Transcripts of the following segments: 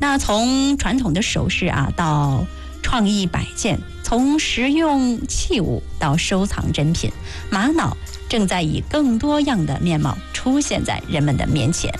那从传统的首饰啊到创意摆件，从实用器物到收藏珍品，玛瑙正在以更多样的面貌出现在人们的面前。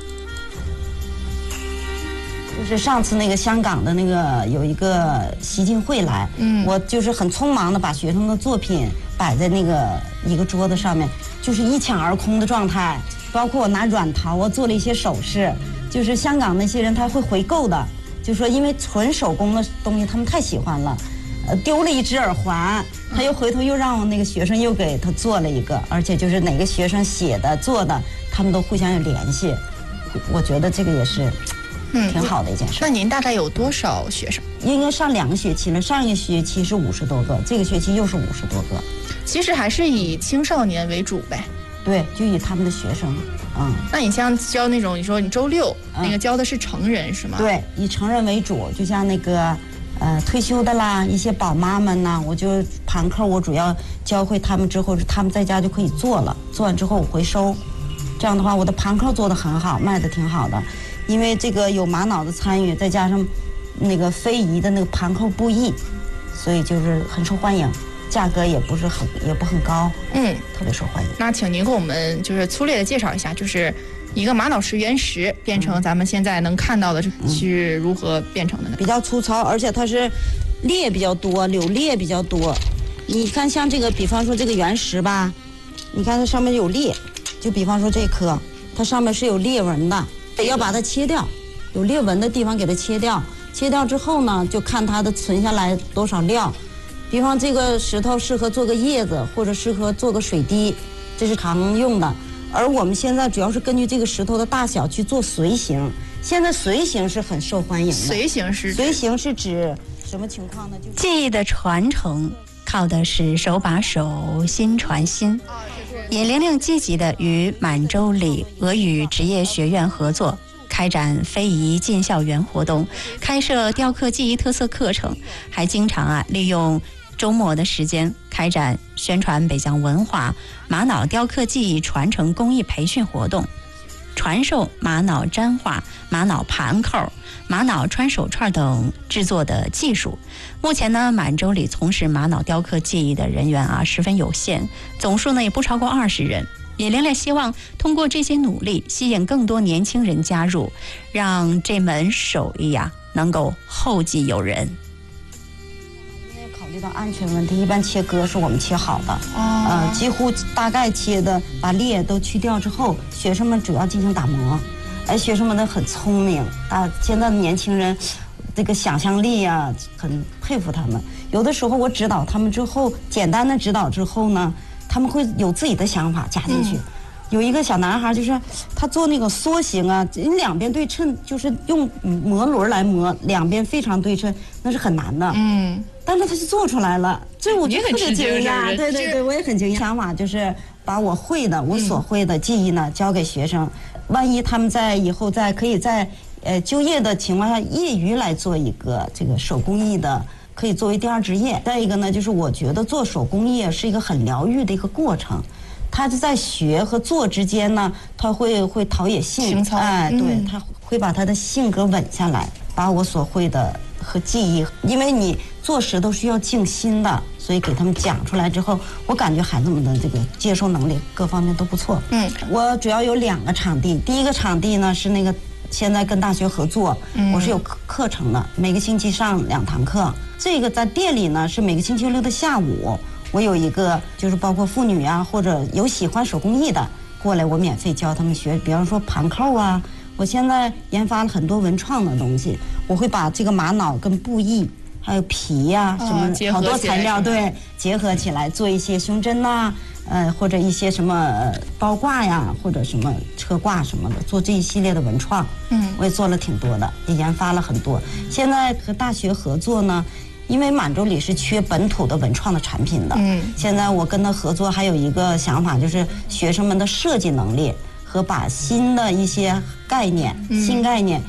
就是上次那个香港的那个有一个习进会来，我就是很匆忙的把学生的作品摆在那个一个桌子上面，就是一抢而空的状态。包括我拿软陶啊做了一些首饰，就是香港那些人他会回购的，就说因为纯手工的东西他们太喜欢了，丢了一只耳环，他又回头又让我那个学生又给他做了一个，而且就是哪个学生写的做的，他们都互相有联系。我觉得这个也是挺好的一件事。 那您大概有多少学生？ 应该上2个学期了，上一个学期是50多个，这个学期又是50多个。 其实还是以青少年为主呗。 对，就以他们的学生。 那你像教那种，你说你周6那个教的是成人是吗？ 对，以成人为主，就像那个退休的啦，一些宝妈们呐，我就盘扣，我主要教会他们之后，他们在家就可以做了，做完之后我回收。这样的话，我的盘扣做得很好，卖得挺好的。因为这个有玛瑙的参与，再加上那个非遗的那个盘扣布艺，所以就是很受欢迎，价格也不很高，特别受欢迎。 那请您给我们就是粗略的介绍一下，就是一个玛瑙石原石变成咱们现在能看到的是如何变成的呢？ 比较粗糙，而且它是裂比较多，柳裂比较多。你看像这个，比方说这个原石吧，你看它上面有裂，就比方说这颗，它上面是有裂纹的。要把它切掉，有裂纹的地方给它切掉。切掉之后呢，就看它的存下来多少料。比方这个石头适合做个叶子，或者适合做个水滴，这是常用的。而我们现在主要是根据这个石头的大小去做随形。现在随形是很受欢迎的。 随形是指什么情况呢？就是技艺的传承靠的是手把手，心传心。尹玲玲积极地与满洲里俄语职业学院合作，开展非遗进校园活动，开设雕刻技艺特色课程，还经常利用周末的时间开展宣传北疆文化、玛瑙雕刻技艺传承公益培训活动，传授玛瑙粘画、玛瑙盘扣、玛瑙穿手串等制作的技术。目前呢，满洲里从事玛瑙雕刻技艺的人员十分有限，总数呢也不超过20人。尹玲玲希望通过这些努力，吸引更多年轻人加入，让这门手艺能够后继有人。 因为考虑到安全问题，一般切割是我们切好的，几乎大概切的把裂都去掉之后，学生们主要进行打磨。学生们都很聪明现在的年轻人这个想象力很佩服他们。有的时候我指导他们之后，简单的指导之后呢，他们会有自己的想法加进去。有一个小男孩，就是他做那个梭形你两边对称，就是用磨轮来磨，两边非常对称，那是很难的。但是他就做出来了，这我就特别惊讶。对，我也很惊讶。想法就是把我所会的技艺呢教给学生，万一他们以后可以在就业的情况下，业余来做一个这个手工艺的，可以作为第2职业。再一个呢，就是我觉得做手工艺是一个很疗愈的一个过程。他就在学和做之间呢，他会陶冶性操，对，他会把他的性格稳下来，把我所会的和技艺，因为你做石头需要静心的，所以给他们讲出来之后，我感觉孩子们的这个接受能力各方面都不错。我主要有2个场地，第一个场地呢是那个现在跟大学合作，我是有课程的，每个星期上2堂课。这个在店里呢是每个星期6的下午。我有一个就是包括妇女或者有喜欢手工艺的过来，我免费教他们学，比方说盘扣我现在研发了很多文创的东西，我会把这个玛瑙跟布艺还有皮什么好多材料结合起来做一些胸针或者一些什么包挂或者什么车挂什么的，做这一系列的文创。我也做了挺多的，也研发了很多。现在和大学合作呢，因为满洲里是缺本土的文创的产品的，现在我跟他合作还有一个想法，就是学生们的设计能力和把新的一些概念、新概念